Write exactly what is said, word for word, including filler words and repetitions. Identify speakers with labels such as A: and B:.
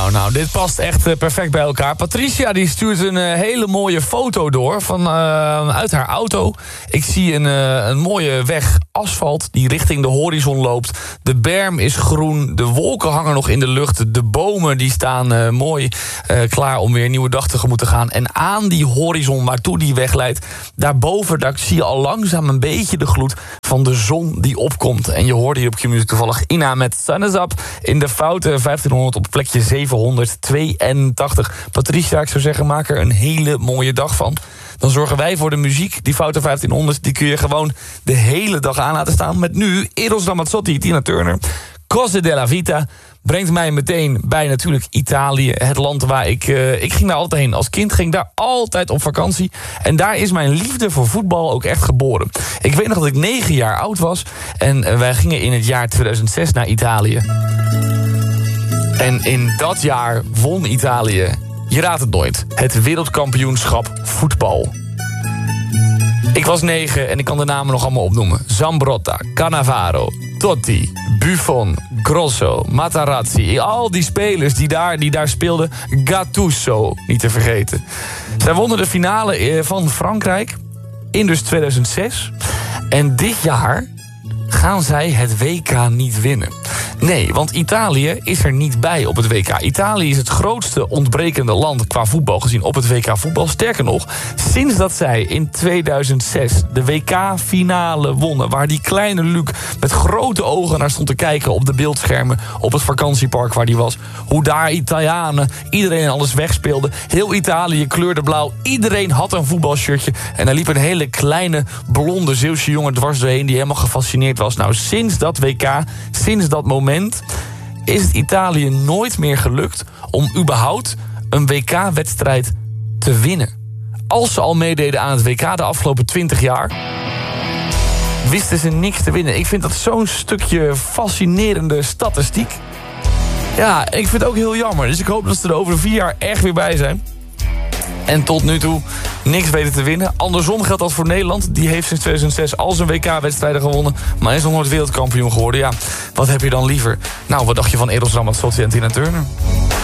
A: nou, nou, dit past echt uh, perfect bij elkaar. Patricia die stuurt een uh, hele mooie foto door van, uh, uit haar auto. Ik zie een, uh, een mooie weg asfalt die richting de horizon loopt. De berm is groen, de wolken hangen nog in de lucht. De bomen die staan uh, mooi uh, klaar om weer een nieuwe dag tegemoet te gaan. En aan die horizon waartoe die weg leidt, daarboven daar zie je al langzaam een beetje de gloed van de zon die opkomt. En je hoorde hier op Q-Music toevallig Ina met Sun is Up in de foute vijftienhonderd op plekje zevenhonderdtweeëntachtig. Patricia, ik zou zeggen, maak er een hele mooie dag van. Dan zorgen wij voor de muziek. Die foute vijftienhonderd die kun je gewoon de hele dag aan laten staan. Met nu Eros Ramazzotti, Tina Turner. Cose della Vita brengt mij meteen bij natuurlijk Italië. Het land waar ik... Uh, ik ging daar altijd heen. Als kind ging ik daar altijd op vakantie. En daar is mijn liefde voor voetbal ook echt geboren. Ik weet nog dat ik negen jaar oud was. En uh, wij gingen in het jaar tweeduizend zes naar Italië. En in dat jaar won Italië, je raadt het nooit, het wereldkampioenschap voetbal. Ik was negen en ik kan de namen nog allemaal opnoemen. Zambrotta, Cannavaro, Totti, Buffon, Grosso, Materazzi. Al die spelers die daar, die daar speelden. Gattuso, niet te vergeten. Zij wonnen de finale van Frankrijk in dus tweeduizend zes. En dit jaar gaan zij het W K niet winnen. Nee, want Italië is er niet bij op het W K. Italië is het grootste ontbrekende land qua voetbal gezien op het W K voetbal. Sterker nog, sinds dat zij in tweeduizend zes de W K-finale wonnen, waar die kleine Luc met grote ogen naar stond te kijken op de beeldschermen op het vakantiepark waar die was, hoe daar Italianen iedereen alles wegspeelde. Heel Italië kleurde blauw. Iedereen had een voetbalshirtje. En er liep een hele kleine blonde Zeeuwse jongen dwars doorheen die helemaal gefascineerd was. Nou, sinds dat W K, sinds dat moment is het Italië nooit meer gelukt om überhaupt een W K-wedstrijd te winnen. Als ze al meededen aan het W K de afgelopen twintig jaar, wisten ze niks te winnen. Ik vind dat zo'n stukje fascinerende statistiek. Ja, ik vind het ook heel jammer. Dus ik hoop dat ze er over vier jaar echt weer bij zijn. En tot nu toe niks weten te winnen. Andersom geldt dat voor Nederland. Die heeft sinds tweeduizend zes al zijn W K-wedstrijden gewonnen, maar is nog nooit wereldkampioen geworden. Ja, wat heb je dan liever? Nou, wat dacht je van Eros Ramazzotti en Tina Turner?